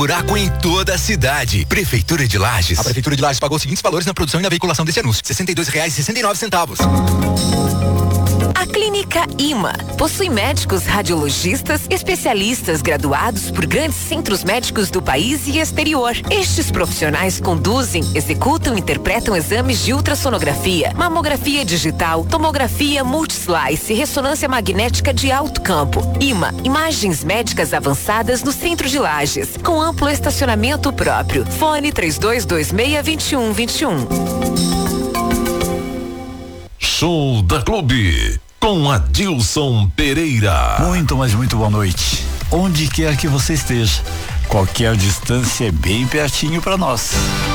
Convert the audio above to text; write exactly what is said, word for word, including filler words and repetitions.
Buraco em toda a cidade. Prefeitura de Lages. A Prefeitura de Lages pagou os seguintes valores na produção e na veiculação desse anúncio: sessenta e dois reais e sessenta e nove centavos. A Clínica IMA possui médicos radiologistas, especialistas graduados por grandes centros médicos do país e exterior. Estes profissionais conduzem, executam e interpretam exames de ultrassonografia, mamografia digital, tomografia multislice e ressonância magnética de alto campo. IMA, imagens médicas avançadas no centro de Lages, com amplo estacionamento próprio. Fone três dois dois seis, dois um dois um. Show da Clube, com Adilson Pereira. Muito, mas muito boa noite. Onde quer que você esteja, qualquer distância é bem pertinho para nós.